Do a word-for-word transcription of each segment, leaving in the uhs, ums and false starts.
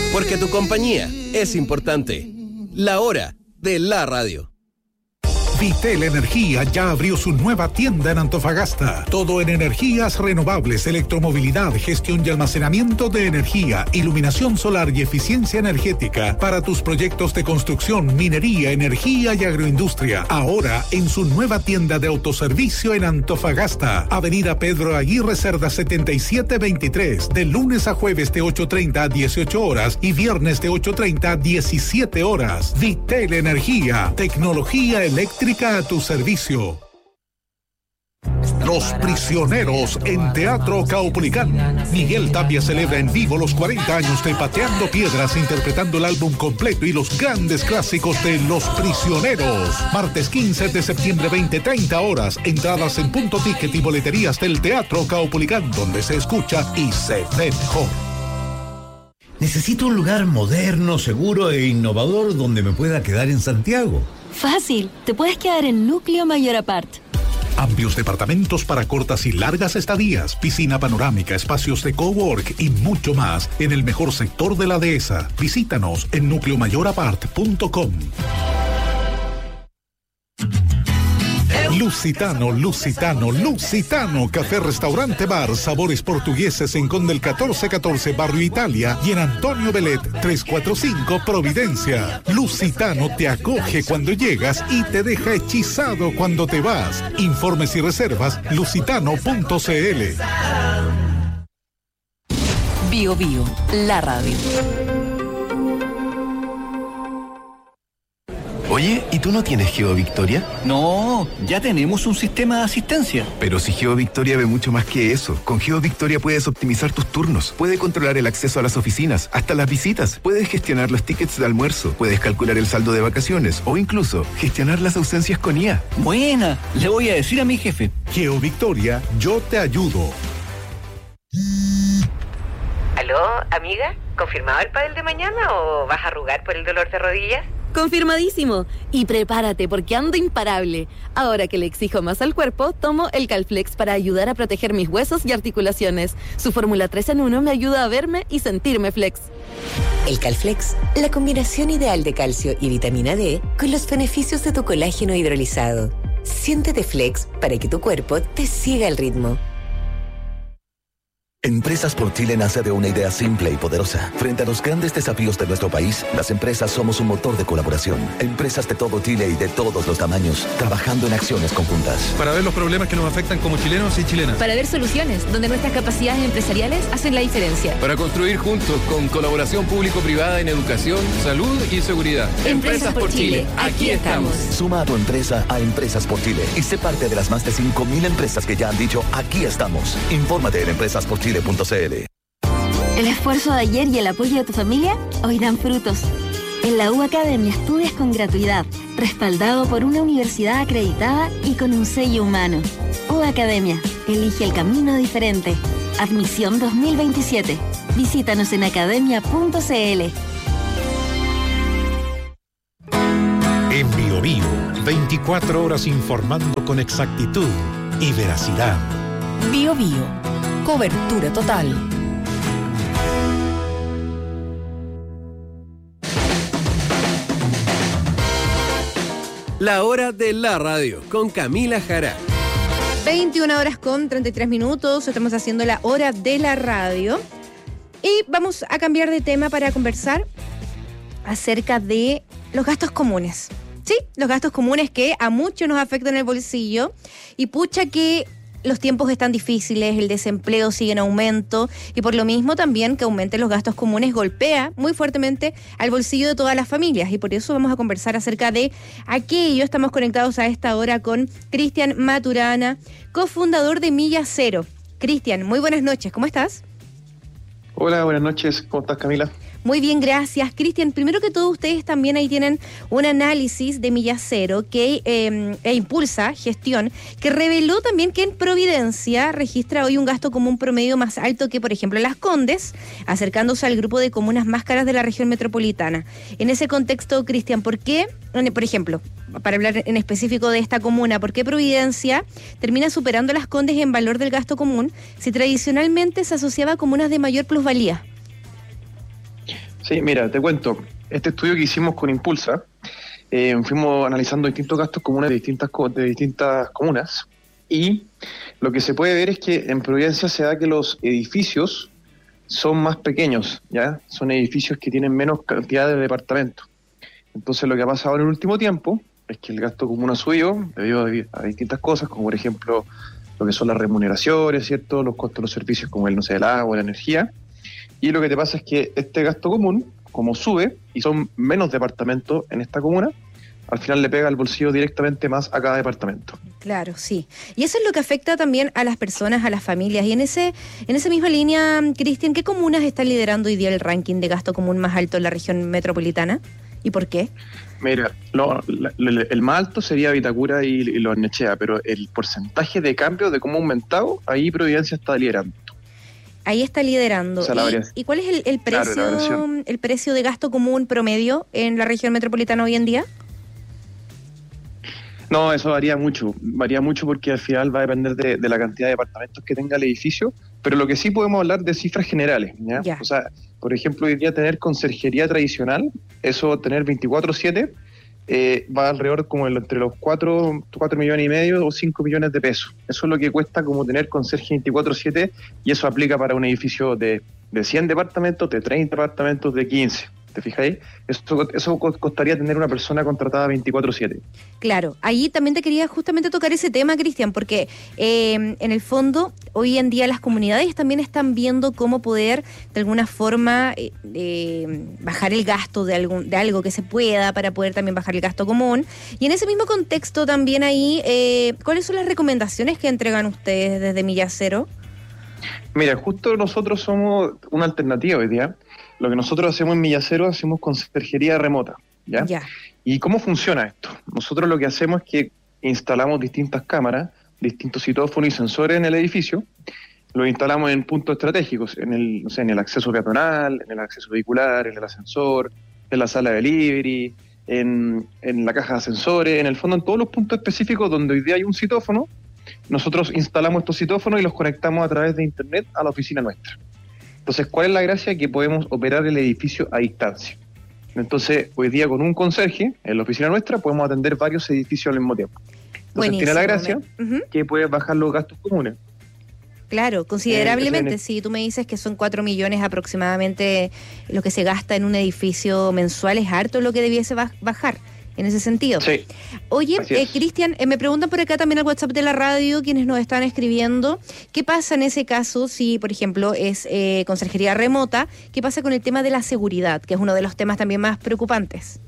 Porque tu compañía es importante. La hora de la radio. Vitel Energía ya abrió su nueva tienda en Antofagasta. Todo en energías renovables, electromovilidad, gestión y almacenamiento de energía, iluminación solar y eficiencia energética para tus proyectos de construcción, minería, energía y agroindustria. Ahora en su nueva tienda de autoservicio en Antofagasta. Avenida Pedro Aguirre Cerda setenta y siete veintitrés. De lunes a jueves de ocho treinta a dieciocho horas y viernes de ocho treinta a diecisiete horas. Vitel Energía. Tecnología eléctrica a tu servicio. Los Prisioneros en Teatro Caupolicán. Miguel Tapia celebra en vivo los cuarenta años de Pateando Piedras, interpretando el álbum completo y los grandes clásicos de Los Prisioneros. Martes quince de septiembre, veinte treinta horas. Entradas en Punto Ticket y boleterías del Teatro Caupolicán, donde se escucha y se ve mejor. Necesito un lugar moderno, seguro e innovador donde me pueda quedar en Santiago. Fácil, te puedes quedar en Núcleo Mayor Apart. Amplios departamentos para cortas y largas estadías, piscina panorámica, espacios de cowork y mucho más en el mejor sector de la dehesa. Visítanos en núcleo mayor apart punto com. Lusitano, Lusitano, Lusitano, café, restaurante, bar, sabores portugueses en Conde el catorce catorce, Barrio Italia, y en Antonio Belet, trescientos cuarenta y cinco, Providencia. Lusitano te acoge cuando llegas y te deja hechizado cuando te vas. Informes y reservas, lusitano punto cl. Bio Bio, la radio. Oye, ¿y tú no tienes GeoVictoria? No, ya tenemos un sistema de asistencia. Pero si GeoVictoria ve mucho más que eso. Con GeoVictoria puedes optimizar tus turnos, puedes controlar el acceso a las oficinas, hasta las visitas, puedes gestionar los tickets de almuerzo, puedes calcular el saldo de vacaciones o incluso gestionar las ausencias con I A. Buena, le voy a decir a mi jefe. GeoVictoria, yo te ayudo. ¿Aló, amiga? ¿Confirmado el pádel de mañana o vas a arrugar por el dolor de rodillas? Confirmadísimo. Y prepárate porque ando imparable. Ahora que le exijo más al cuerpo, tomo el Calflex para ayudar a proteger mis huesos y articulaciones. Su fórmula tres en uno me ayuda a verme y sentirme flex. El Calflex, la combinación ideal de calcio y vitamina D con los beneficios de tu colágeno hidrolizado. Siéntete flex para que tu cuerpo te siga el ritmo. Empresas por Chile nace de una idea simple y poderosa. Frente a los grandes desafíos de nuestro país, las empresas somos un motor de colaboración. Empresas de todo Chile y de todos los tamaños, trabajando en acciones conjuntas. Para ver los problemas que nos afectan como chilenos y chilenas. Para ver soluciones donde nuestras capacidades empresariales hacen la diferencia. Para construir juntos con colaboración público-privada en educación, salud y seguridad. Empresas, Empresas por Chile, Chile. Aquí estamos. Suma a tu empresa a Empresas por Chile y sé parte de las más de cinco mil empresas que ya han dicho aquí estamos. Infórmate en empresas por chile punto c l. El esfuerzo de ayer y el apoyo de tu familia hoy dan frutos. En la U Academia estudias con gratuidad, respaldado por una universidad acreditada y con un sello humano. U Academia, elige el camino diferente. Admisión dos mil veintisiete. Visítanos en academia punto c l. En Bio Bio, veinticuatro horas informando con exactitud y veracidad. Bio Bio, cobertura total. La hora de la radio con Camila Jara. veintiuna horas con treinta y tres minutos, estamos haciendo la hora de la radio y vamos a cambiar de tema para conversar acerca de los gastos comunes. Sí, los gastos comunes que a muchos nos afectan el bolsillo y pucha que los tiempos están difíciles, el desempleo sigue en aumento y por lo mismo también que aumenten los gastos comunes golpea muy fuertemente al bolsillo de todas las familias y por eso vamos a conversar acerca de aquello. Estamos conectados a esta hora con Cristian Maturana, cofundador de Milla Cero. Cristian, muy buenas noches, ¿cómo estás? Hola, buenas noches, ¿cómo estás, Camila? Muy bien, gracias. Cristian, primero que todo, ustedes también ahí tienen un análisis de Milla Cero que eh, e impulsa gestión, que reveló también que en Providencia registra hoy un gasto común promedio más alto que, por ejemplo, Las Condes, acercándose al grupo de comunas más caras de la región metropolitana. En ese contexto, Cristian, ¿por qué, por ejemplo, para hablar en específico de esta comuna, por qué Providencia termina superando a Las Condes en valor del gasto común si tradicionalmente se asociaba a comunas de mayor plusvalía? Sí, mira, te cuento. Este estudio que hicimos con Impulsa, eh, fuimos analizando distintos gastos comunes de distintas, de distintas comunas, y lo que se puede ver es que en Providencia se da que los edificios son más pequeños, ¿ya? Son edificios que tienen menos cantidad de departamentos. Entonces lo que ha pasado en el último tiempo es que el gasto común ha subido debido a distintas cosas, como por ejemplo lo que son las remuneraciones, ¿cierto? Los costos de los servicios como el, no sé, el agua, la energía. Y lo que te pasa es que este gasto común, como sube, y son menos departamentos en esta comuna, al final le pega al bolsillo directamente más a cada departamento. Claro, sí. Y eso es lo que afecta también a las personas, a las familias. Y en ese en esa misma línea, Cristian, ¿qué comunas están liderando hoy día el ranking de gasto común más alto en la región metropolitana? ¿Y por qué? Mira, lo, la, lo, el más alto sería Vitacura y, y Lo Barnechea, pero el porcentaje de cambio de cómo ha aumentado, ahí Providencia está liderando. Ahí está liderando. O sea, ¿Y, ¿Y cuál es el, el precio claro, el precio de gasto común promedio en la región metropolitana hoy en día? No, eso varía mucho, varía mucho porque al final va a depender de, de la cantidad de departamentos que tenga el edificio, pero lo que sí podemos hablar de cifras generales, ¿ya? Ya. O sea, por ejemplo, hoy día tener conserjería tradicional, eso tener veinticuatro siete, eh, va alrededor como entre los cuatro millones y medio o cinco millones de pesos. Eso es lo que cuesta como tener conserje veinticuatro siete, y eso aplica para un edificio de, de cien departamentos, de treinta departamentos, de quince. ¿Te fijáis? Eso, eso costaría tener una persona contratada veinticuatro siete. Claro, ahí también te quería justamente tocar ese tema, Cristian, porque eh, en el fondo hoy en día las comunidades también están viendo cómo poder de alguna forma eh, eh, bajar el gasto de, algún, de algo que se pueda para poder también bajar el gasto común. Y en ese mismo contexto también ahí, eh, ¿cuáles son las recomendaciones que entregan ustedes desde Milla Cero? Mira, justo nosotros somos una alternativa hoy día. Lo que nosotros hacemos en Milla Cero, hacemos conserjería remota, ¿ya? Ya. ¿Y cómo funciona esto? Nosotros lo que hacemos es que instalamos distintas cámaras, distintos citófonos y sensores en el edificio, los instalamos en puntos estratégicos, en el, no sé, en el acceso peatonal, en el acceso vehicular, en el ascensor, en la sala de delivery, en, en la caja de ascensores, en el fondo en todos los puntos específicos donde hoy día hay un citófono, nosotros instalamos estos citófonos y los conectamos a través de internet a la oficina nuestra. Entonces, ¿cuál es la gracia? Que podemos operar el edificio a distancia. Entonces, hoy día con un conserje, en la oficina nuestra, podemos atender varios edificios al mismo tiempo. Entonces, buenísimo, tiene la gracia uh-huh. que puedes bajar los gastos comunes. Claro, considerablemente. Eh, si tú me dices que son cuatro millones aproximadamente lo que se gasta en un edificio mensual, es harto lo que debiese bajar. En ese sentido. Sí. Oye, eh, Cristian, eh, me preguntan por acá también al WhatsApp de la radio, quienes nos están escribiendo, ¿qué pasa en ese caso si, por ejemplo, es eh, conserjería remota? ¿Qué pasa con el tema de la seguridad, que es uno de los temas también más preocupantes?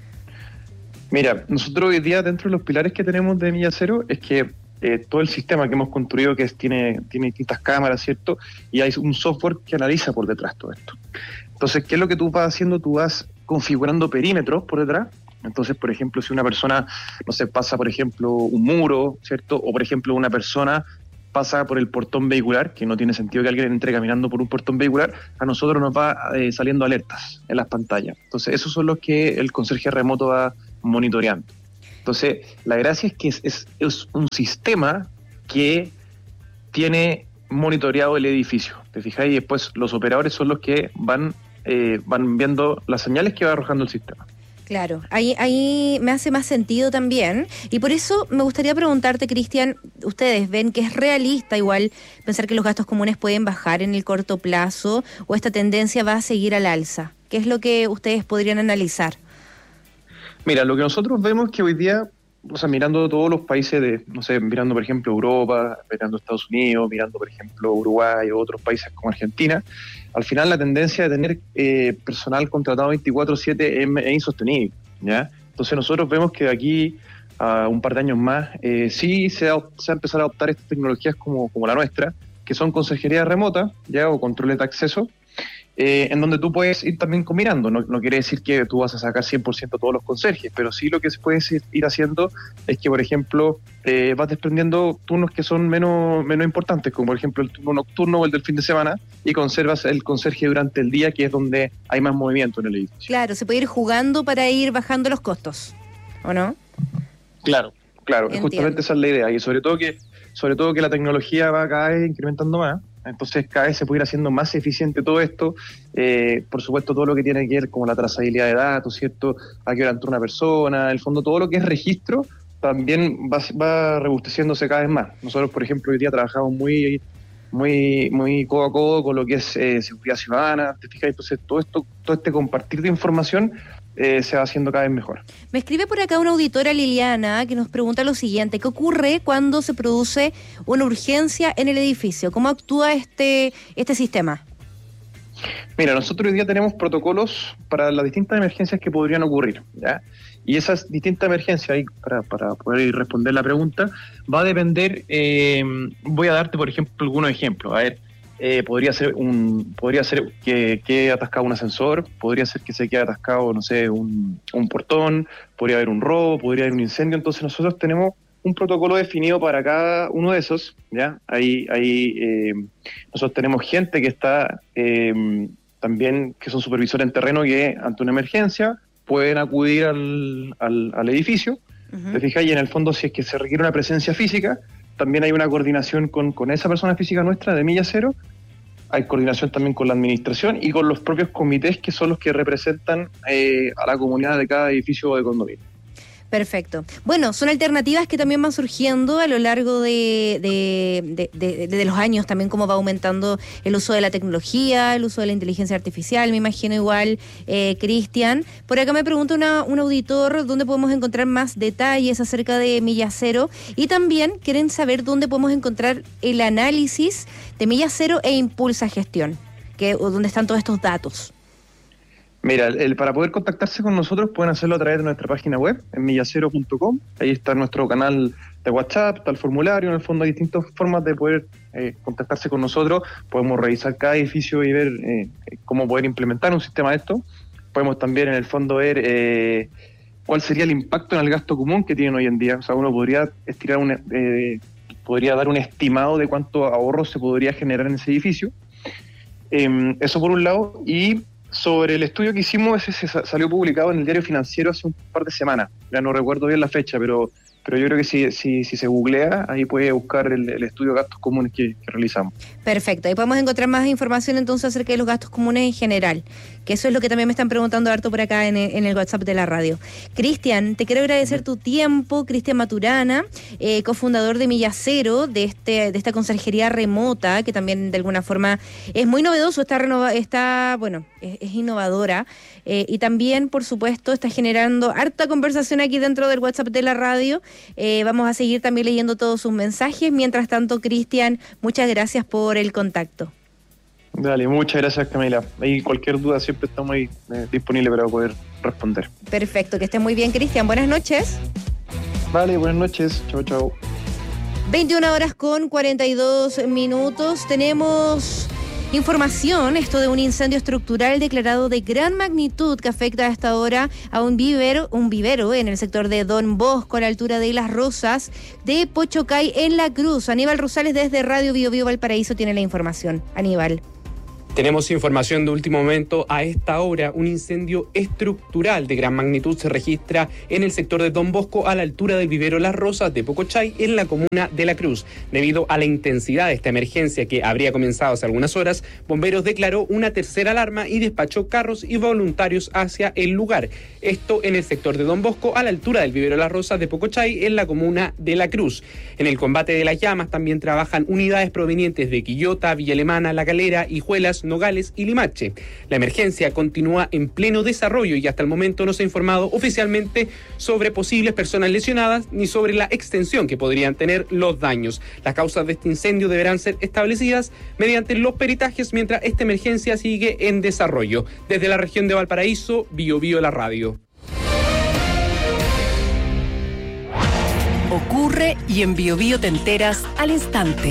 Mira, nosotros hoy día dentro de los pilares que tenemos de Milla Cero es que eh, todo el sistema que hemos construido que es, tiene, tiene distintas cámaras, ¿cierto? Y hay un software que analiza por detrás todo esto. Entonces, ¿qué es lo que tú vas haciendo? Tú vas configurando perímetros por detrás. Entonces, por ejemplo, si una persona, no sé, pasa, por ejemplo, un muro, ¿cierto? O, por ejemplo, una persona pasa por el portón vehicular, que no tiene sentido que alguien entre caminando por un portón vehicular, a nosotros nos va eh, saliendo alertas en las pantallas. Entonces, esos son los que el conserje remoto va monitoreando. Entonces, la gracia es que es, es, es un sistema que tiene monitoreado el edificio. ¿Te fijáis? Y después los operadores son los que van, eh, van viendo las señales que va arrojando el sistema. Claro, ahí, ahí me hace más sentido también, y por eso me gustaría preguntarte, Cristian, ¿ustedes ven que es realista igual pensar que los gastos comunes pueden bajar en el corto plazo o esta tendencia va a seguir al alza? ¿Qué es lo que ustedes podrían analizar? Mira, lo que nosotros vemos que hoy día, o sea, mirando todos los países de, no sé, mirando por ejemplo Europa, mirando Estados Unidos, mirando por ejemplo Uruguay o otros países como Argentina, al final la tendencia de tener eh, personal contratado veinticuatro siete es, es insostenible, ¿ya? Entonces nosotros vemos que de aquí a un par de años más eh, sí se va, se va a empezar a adoptar estas tecnologías como, como la nuestra, que son conserjerías remotas, ¿ya? O controles de acceso, Eh, en donde tú puedes ir también combinando. No, no quiere decir que tú vas a sacar cien por ciento todos los conserjes, pero sí lo que se puede ir haciendo es que, por ejemplo, eh, vas desprendiendo turnos que son menos, menos importantes, como por ejemplo el turno nocturno o el del fin de semana, y conservas el conserje durante el día, que es donde hay más movimiento en el edificio. Claro, se puede ir jugando para ir bajando los costos, ¿o no? Claro, claro, entiendo. Justamente esa es la idea, y sobre todo que, sobre todo que la tecnología va cada vez incrementando más. Entonces cada vez se puede ir haciendo más eficiente todo esto. Eh, por supuesto, todo lo que tiene que ver con la trazabilidad de datos, ¿cierto? A qué hora entró una persona, en el fondo todo lo que es registro también va, va robusteciéndose cada vez más. Nosotros, por ejemplo, hoy día trabajamos muy muy muy codo a codo con lo que es eh, seguridad ciudadana, ¿te fijas? Entonces todo esto, todo este compartir de información eh, se va haciendo cada vez mejor. Me escribe por acá una auditora, Liliana, que nos pregunta lo siguiente: ¿qué ocurre cuando se produce una urgencia en el edificio? ¿Cómo actúa este, este sistema? Mira, nosotros hoy día tenemos protocolos para las distintas emergencias que podrían ocurrir, ¿ya? Y esas distintas emergencias, ahí para, para poder responder la pregunta, va a depender, eh, voy a darte por ejemplo algunos ejemplos. A ver, eh, podría ser un podría ser que quede atascado un ascensor, podría ser que se quede atascado, no sé, un, un portón, podría haber un robo, podría haber un incendio. Entonces nosotros tenemos un protocolo definido para cada uno de esos, ¿ya? Ahí, ahí eh, nosotros tenemos gente que está eh, también, que son supervisores en terreno, que ante una emergencia pueden acudir al, al, al edificio. Uh-huh. ¿Te fijas? Y en el fondo, si es que se requiere una presencia física, también hay una coordinación con, con esa persona física nuestra de Milla Cero. Hay coordinación también con la administración y con los propios comités, que son los que representan eh, a la comunidad de cada edificio o de condominio. Perfecto. Bueno, son alternativas que también van surgiendo a lo largo de, de, de, de, de los años, también cómo va aumentando el uso de la tecnología, el uso de la inteligencia artificial, me imagino igual, eh, Cristian. Por acá me pregunta una, un auditor dónde podemos encontrar más detalles acerca de Milla Cero, y también quieren saber dónde podemos encontrar el análisis de Milla Cero e Impulsa Gestión, que dónde están todos estos datos. Mira, el, para poder contactarse con nosotros pueden hacerlo a través de nuestra página web, en millacero punto com. Ahí está nuestro canal de WhatsApp, está el formulario. En el fondo hay distintas formas de poder eh, contactarse con nosotros. Podemos revisar cada edificio y ver eh, cómo poder implementar un sistema de esto. Podemos también en el fondo ver eh, cuál sería el impacto en el gasto común que tienen hoy en día. O sea, uno podría estirar un, eh, podría dar un estimado de cuánto ahorro se podría generar en ese edificio. Eh, eso por un lado. Y sobre el estudio que hicimos, ese se salió publicado en el Diario Financiero hace un par de semanas. Ya no recuerdo bien la fecha, pero pero yo creo que si, si, si se googlea, ahí puede buscar el, el estudio de gastos comunes que, que realizamos. Perfecto, ahí podemos encontrar más información entonces acerca de los gastos comunes en general, que eso es lo que también me están preguntando harto por acá en el, en el WhatsApp de la radio. Cristian, te quiero agradecer tu tiempo. Cristian Maturana, eh, cofundador de Milla Cero, de, este, de esta conserjería remota, que también de alguna forma es muy novedoso, está, renova, está bueno, es, es innovadora, eh, y también, por supuesto, está generando harta conversación aquí dentro del WhatsApp de la radio. Eh, vamos a seguir también leyendo todos sus mensajes. Mientras tanto, Cristian, muchas gracias por el contacto. Dale, muchas gracias, Camila. Ahí cualquier duda siempre estamos ahí eh, disponibles para poder responder. Perfecto, que estés muy bien, Cristian. Buenas noches. Vale, buenas noches. Chau, chau. veintiuna horas con cuarenta y dos minutos. Tenemos información, esto de un incendio estructural declarado de gran magnitud que afecta hasta ahora a un vivero, un vivero en el sector de Don Bosco, a la altura de Las Rosas, de Pochocay, en La Cruz. Aníbal Rosales desde Radio Bio Bio Valparaíso tiene la información. Aníbal. Tenemos información de último momento. A esta hora, un incendio estructural de gran magnitud se registra en el sector de Don Bosco, a la altura del vivero Las Rosas de Pocochay, en la comuna de La Cruz. Debido a la intensidad de esta emergencia, que habría comenzado hace algunas horas, Bomberos declaró una tercera alarma y despachó carros y voluntarios hacia el lugar. Esto en el sector de Don Bosco, a la altura del vivero Las Rosas de Pocochay, en la comuna de La Cruz. En el combate de las llamas también trabajan unidades provenientes de Quillota, Villa Alemana, La Calera, Hijuelas, Nogales y Limache. La emergencia continúa en pleno desarrollo y hasta el momento no se ha informado oficialmente sobre posibles personas lesionadas ni sobre la extensión que podrían tener los daños. Las causas de este incendio deberán ser establecidas mediante los peritajes mientras esta emergencia sigue en desarrollo. Desde la región de Valparaíso, Bio Bio la radio. Ocurre y en Bio Bio te enteras al instante.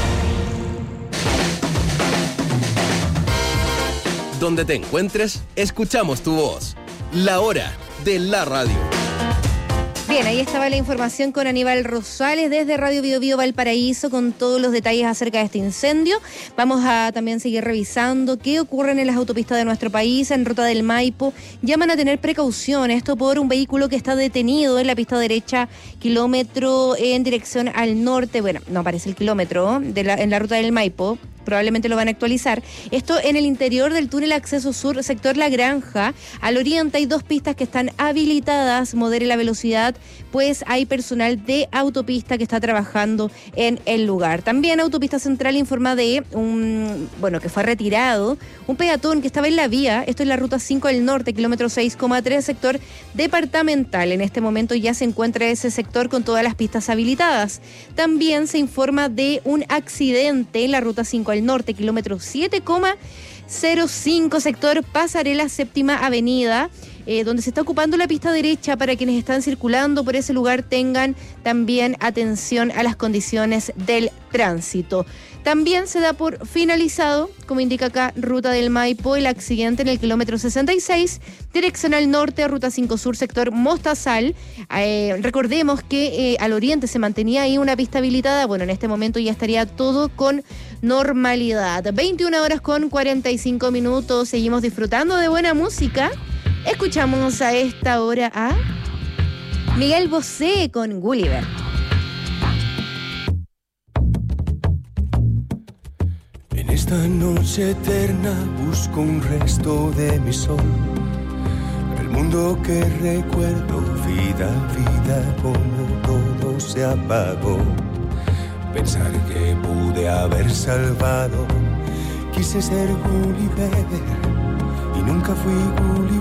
Donde te encuentres, escuchamos tu voz. La hora de la radio. Bien, ahí estaba la información con Aníbal Rosales desde Radio Bio Bio Valparaíso con todos los detalles acerca de este incendio. Vamos a también seguir revisando qué ocurre en las autopistas de nuestro país. En Ruta del Maipo llaman a tener precaución, esto por un vehículo que está detenido en la pista derecha, kilómetro en dirección al norte. Bueno, no aparece el kilómetro de la, en la Ruta del Maipo. probablemente lo van a actualizar. Esto en el interior del túnel acceso sur, sector La Granja. Al oriente hay dos pistas que están habilitadas, modere la velocidad, pues hay personal de autopista que está trabajando en el lugar. También Autopista Central informa de un, bueno, que fue retirado un peatón que estaba en la vía, esto es la ruta cinco del norte, kilómetro seis coma tres, sector departamental. En este momento ya se encuentra ese sector con todas las pistas habilitadas. También se informa de un accidente en la ruta cinco del norte, kilómetro siete coma cero cinco, sector Pasarela Séptima Avenida, eh, donde se está ocupando la pista derecha. Para quienes están circulando por ese lugar tengan también atención a las condiciones del tránsito. También se da por finalizado, como indica acá, Ruta del Maipo, el accidente en el kilómetro sesenta y seis, dirección al norte, Ruta cinco Sur, sector Mostazal. Eh, recordemos que eh, al oriente se mantenía ahí una pista habilitada. Bueno, en este momento ya estaría todo con normalidad. veintiuna horas con cuarenta y cinco minutos. Seguimos disfrutando de buena música. Escuchamos a esta hora a Miguel Bosé con Gulliver. En esta noche eterna busco un resto de mi sol. El mundo que recuerdo, vida, vida, como todo se apagó. Pensar que pude haber salvado. Quise ser Gulliver y nunca fui Gulliver.